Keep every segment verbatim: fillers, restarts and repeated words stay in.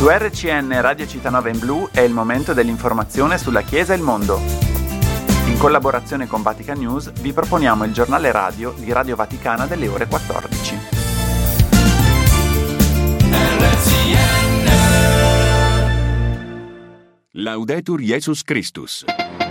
Su R C N Radio Città in Blu è il momento dell'informazione sulla Chiesa e il mondo. In collaborazione con Vatican News vi proponiamo il giornale radio di Radio Vaticana delle ore quattordici. R C N Laudetur Jesus Christus.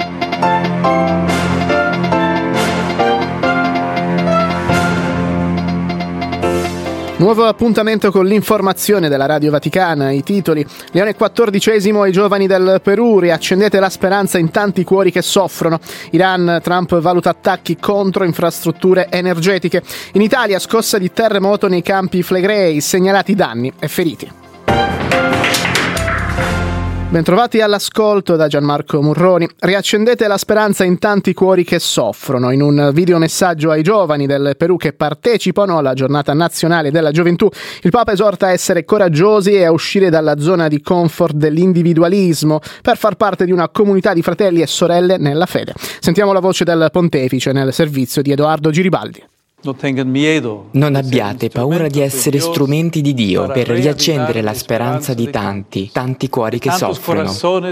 Nuovo appuntamento con l'informazione della Radio Vaticana, i titoli. Leone quattordicesimo ai giovani del Perù, riaccendete la speranza in tanti cuori che soffrono. Iran, Trump valuta attacchi contro infrastrutture energetiche. In Italia scossa di terremoto nei campi Flegrei, segnalati danni e feriti. Bentrovati all'ascolto da Gianmarco Murroni. Riaccendete la speranza in tanti cuori che soffrono. In un videomessaggio ai giovani del Perù che partecipano alla giornata nazionale della gioventù, il Papa esorta a essere coraggiosi e a uscire dalla zona di comfort dell'individualismo per far parte di una comunità di fratelli e sorelle nella fede. Sentiamo la voce del Pontefice nel servizio di Edoardo Giribaldi. Non abbiate paura di essere strumenti di Dio per riaccendere la speranza di tanti, tanti cuori che soffrono.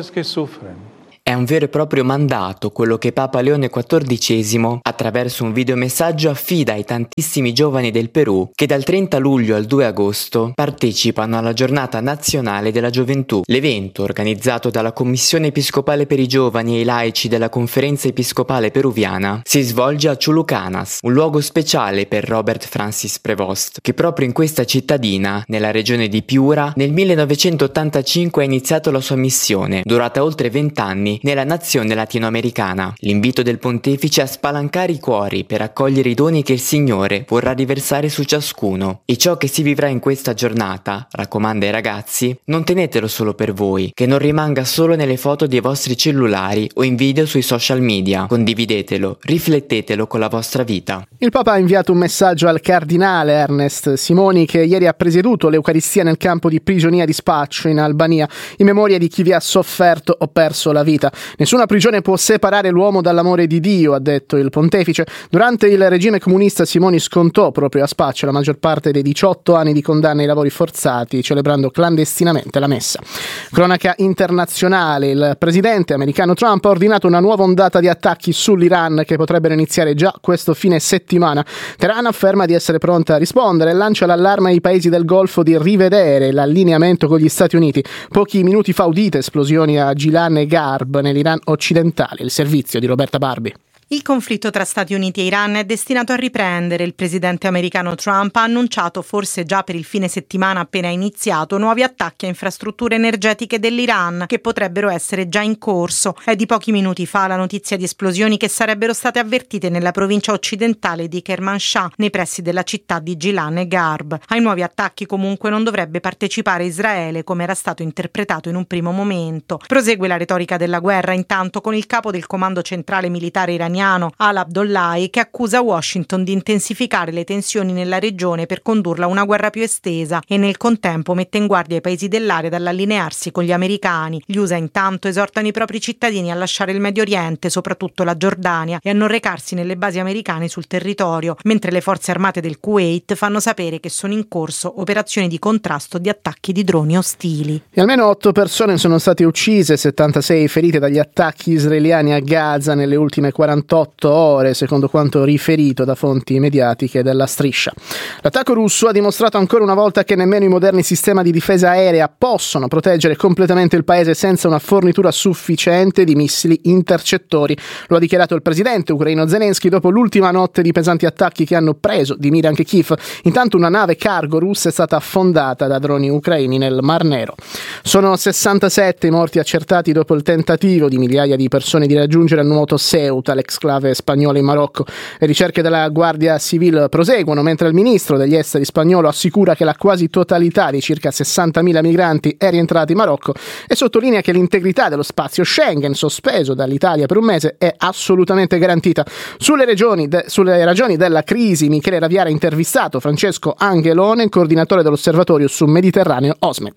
È un vero e proprio mandato quello che Papa Leone quattordicesimo, attraverso un videomessaggio, affida ai tantissimi giovani del Perù che dal trenta luglio al due agosto partecipano alla giornata nazionale della gioventù. L'evento, organizzato dalla Commissione Episcopale per i Giovani e i Laici della Conferenza Episcopale Peruviana, si svolge a Chulucanas, un luogo speciale per Robert Francis Prevost, che proprio in questa cittadina, nella regione di Piura, nel millenovecentottantacinque ha iniziato la sua missione, durata oltre vent'anni, nella nazione latinoamericana. L'invito del Pontefice a spalancare i cuori per accogliere i doni che il Signore vorrà riversare su ciascuno. E ciò che si vivrà in questa giornata, raccomanda ai ragazzi, non tenetelo solo per voi, che non rimanga solo nelle foto dei vostri cellulari o in video sui social media. Condividetelo, riflettetelo con la vostra vita. Il Papa ha inviato un messaggio al cardinale Ernest Simoni, che ieri ha presieduto l'Eucaristia nel campo di prigionia di Spaccio in Albania, in memoria di chi vi ha sofferto o perso la vita. Nessuna prigione può separare l'uomo dall'amore di Dio, ha detto il Pontefice. Durante il regime comunista Simoni scontò proprio a Spaccio la maggior parte dei diciotto anni di condanna ai lavori forzati, celebrando clandestinamente la messa. Cronaca internazionale. Il presidente americano Trump ha ordinato una nuova ondata di attacchi sull'Iran che potrebbero iniziare già questo fine settimana. Teheran afferma di essere pronta a rispondere e lancia l'allarme ai paesi del Golfo di rivedere l'allineamento con gli Stati Uniti. Pochi minuti fa udite esplosioni a Gilan e Garb nell'Iran occidentale. Il servizio di Roberta Barbi. Il conflitto tra Stati Uniti e Iran è destinato a riprendere. Il presidente americano Trump ha annunciato, forse già per il fine settimana appena iniziato, nuovi attacchi a infrastrutture energetiche dell'Iran che potrebbero essere già in corso. È di pochi minuti fa la notizia di esplosioni che sarebbero state avvertite nella provincia occidentale di Kermanshah, nei pressi della città di Gilan e Garb. Ai nuovi attacchi comunque non dovrebbe partecipare Israele, come era stato interpretato in un primo momento. Prosegue la retorica della guerra intanto con il capo del comando centrale militare iraniano Ala Abdollahi, che accusa Washington di intensificare le tensioni nella regione per condurla a una guerra più estesa e nel contempo mette in guardia i paesi dell'area dall'allinearsi con gli americani. Gli U S A intanto esortano i propri cittadini a lasciare il Medio Oriente, soprattutto la Giordania, e a non recarsi nelle basi americane sul territorio, mentre le forze armate del Kuwait fanno sapere che sono in corso operazioni di contrasto di attacchi di droni ostili. E almeno otto persone sono state uccise, settantasei ferite dagli attacchi israeliani a Gaza nelle ultime quarantotto ore, secondo quanto riferito da fonti mediatiche della Striscia. L'attacco russo ha dimostrato ancora una volta che nemmeno i moderni sistemi di difesa aerea possono proteggere completamente il paese senza una fornitura sufficiente di missili intercettori. Lo ha dichiarato il presidente ucraino Zelensky dopo l'ultima notte di pesanti attacchi che hanno preso di mira anche Kiev. Intanto una nave cargo russa è stata affondata da droni ucraini nel Mar Nero. Sono sessantasette i morti accertati dopo il tentativo di migliaia di persone di raggiungere a nuoto Ceuta, l'ex clave spagnola in Marocco. Le ricerche della Guardia Civile proseguono, mentre il ministro degli esteri spagnolo assicura che la quasi totalità di circa sessantamila migranti è rientrata in Marocco e sottolinea che l'integrità dello spazio Schengen, sospeso dall'Italia per un mese, è assolutamente garantita. Sulle, regioni de- sulle ragioni della crisi, Michele Raviara ha intervistato Francesco Angelone, coordinatore dell'osservatorio sul Mediterraneo OSMED.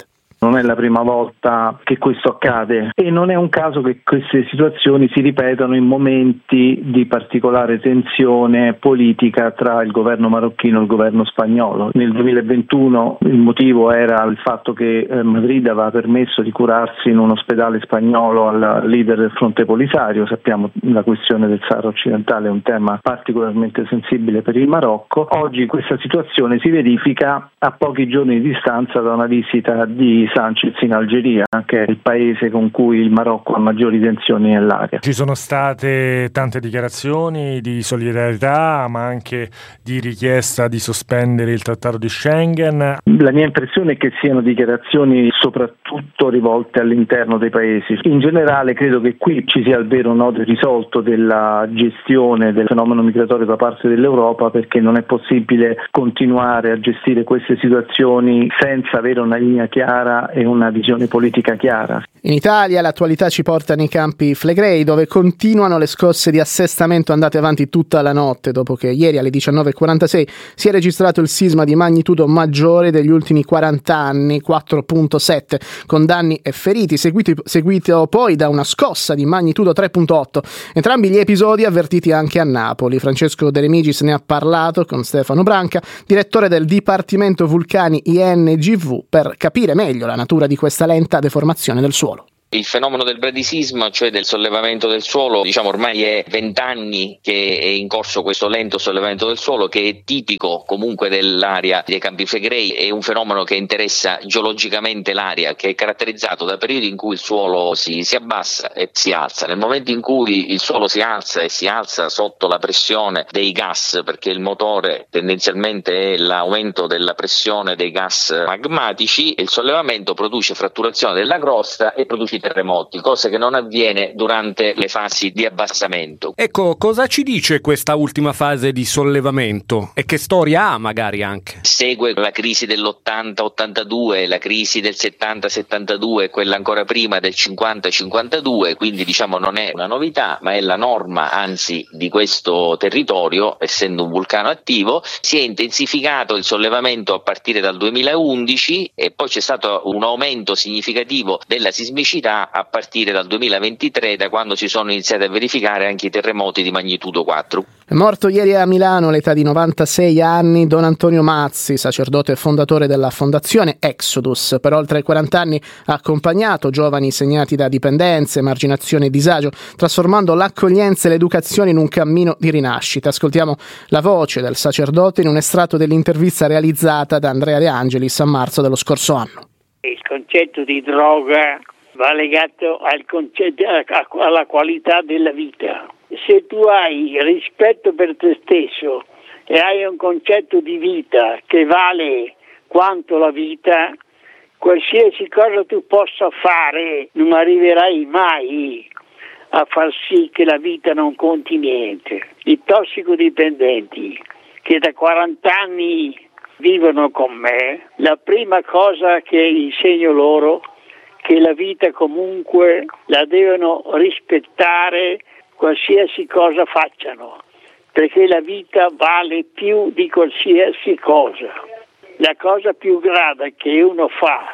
Non è la prima volta che questo accade e non è un caso che queste situazioni si ripetano in momenti di particolare tensione politica tra il governo marocchino e il governo spagnolo. Nel duemilaventuno il motivo era il fatto che Madrid aveva permesso di curarsi in un ospedale spagnolo al leader del Fronte Polisario. Sappiamo la questione del Sahara occidentale è un tema particolarmente sensibile per il Marocco. Oggi questa situazione si verifica a pochi giorni di distanza da una visita di Sanchez in Algeria, che è il paese con cui il Marocco ha maggiori tensioni nell'area. Ci sono state tante dichiarazioni di solidarietà, ma anche di richiesta di sospendere il trattato di Schengen. La mia impressione è che siano dichiarazioni soprattutto rivolte all'interno dei paesi. In generale credo che qui ci sia il vero nodo irrisolto della gestione del fenomeno migratorio da parte dell'Europa, perché non è possibile continuare a gestire queste situazioni senza avere una linea chiara e una visione politica chiara. In Italia l'attualità ci porta nei campi Flegrei, dove continuano le scosse di assestamento andate avanti tutta la notte, dopo che ieri alle diciannove e quarantasei si è registrato il sisma di magnitudo maggiore degli ultimi quaranta anni, quattro virgola sette, con danni e feriti, seguito, seguito poi da una scossa di magnitudo tre virgola otto. Entrambi gli episodi avvertiti anche a Napoli. Francesco De Remigis ne ha parlato con Stefano Branca, direttore del Dipartimento Vulcani I N G V, per capire meglio la natura di questa lenta deformazione del suolo. Il fenomeno del bradisismo, cioè del sollevamento del suolo, diciamo ormai è vent'anni che è in corso questo lento sollevamento del suolo, che è tipico comunque dell'area dei Campi Flegrei. È un fenomeno che interessa geologicamente l'area, che è caratterizzato da periodi in cui il suolo si, si abbassa e si alza. Nel momento in cui il suolo si alza e si alza sotto la pressione dei gas, perché il motore tendenzialmente è l'aumento della pressione dei gas magmatici, il sollevamento produce fratturazione della crosta e produce terremoti, cosa che non avviene durante le fasi di abbassamento. Ecco, cosa ci dice questa ultima fase di sollevamento e che storia ha magari anche? Segue la crisi dell'ottanta ottantadue, la crisi del settanta settantadue, quella ancora prima del cinquanta cinquantadue, quindi diciamo non è una novità, ma è la norma anzi di questo territorio, essendo un vulcano attivo. Si è intensificato il sollevamento a partire dal duemilaundici e poi c'è stato un aumento significativo della sismicità a partire dal duemilaventitré, da quando si sono iniziati a verificare anche i terremoti di magnitudo quattro. È morto ieri a Milano all'età di novantasei anni Don Antonio Mazzi, sacerdote e fondatore della fondazione Exodus. Per oltre quaranta anni ha accompagnato giovani segnati da dipendenze, emarginazione e disagio, trasformando l'accoglienza e l'educazione in un cammino di rinascita. Ascoltiamo la voce del sacerdote in un estratto dell'intervista realizzata da Andrea De Angelis a marzo dello scorso anno. Il concetto di droga va legato al concetto, alla qualità della vita. Se tu hai rispetto per te stesso e hai un concetto di vita che vale quanto la vita, qualsiasi cosa tu possa fare non arriverai mai a far sì che la vita non conti niente. I tossicodipendenti che da quaranta anni vivono con me, la prima cosa che insegno loro che la vita comunque la devono rispettare qualsiasi cosa facciano, perché la vita vale più di qualsiasi cosa. La cosa più grave che uno fa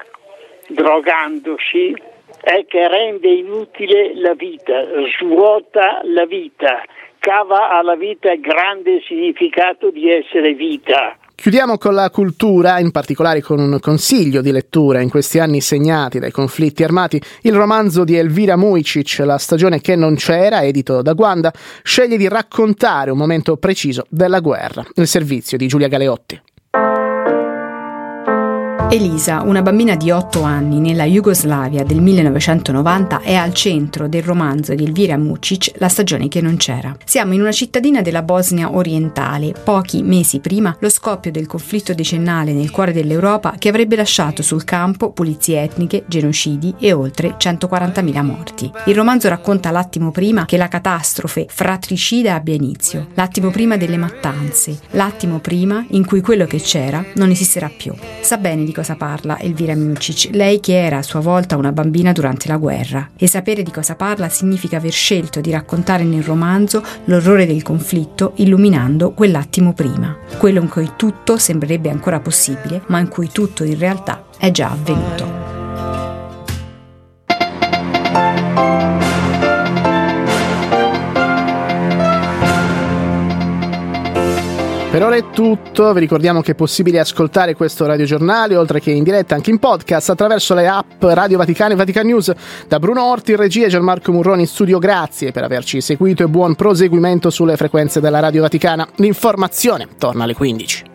drogandosi è che rende inutile la vita, svuota la vita, cava alla vita il grande significato di essere vita. Chiudiamo con la cultura, in particolare con un consiglio di lettura. In questi anni segnati dai conflitti armati, il romanzo di Elvira Mujicic, La stagione che non c'era, edito da Guanda, sceglie di raccontare un momento preciso della guerra. Il servizio di Giulia Galeotti. Elisa, una bambina di otto anni nella Jugoslavia del millenovecentonovanta, è al centro del romanzo di Elvira Mujicic, La stagione che non c'era. Siamo in una cittadina della Bosnia orientale, pochi mesi prima lo scoppio del conflitto decennale nel cuore dell'Europa che avrebbe lasciato sul campo pulizie etniche, genocidi e oltre centoquarantamila morti. Il romanzo racconta l'attimo prima che la catastrofe fratricida abbia inizio, l'attimo prima delle mattanze, l'attimo prima in cui quello che c'era non esisterà più. Sa bene di cosa parla Elvira Mujicic, lei che era a sua volta una bambina durante la guerra. E sapere di cosa parla significa aver scelto di raccontare nel romanzo l'orrore del conflitto illuminando quell'attimo prima, quello in cui tutto sembrerebbe ancora possibile, ma in cui tutto in realtà è già avvenuto. Per ora è tutto, vi ricordiamo che è possibile ascoltare questo radiogiornale, oltre che in diretta anche in podcast, attraverso le app Radio Vaticana e Vatican News. Da Bruno Orti in regia e Gianmarco Murroni in studio, grazie per averci seguito e buon proseguimento sulle frequenze della Radio Vaticana. L'informazione torna alle quindici.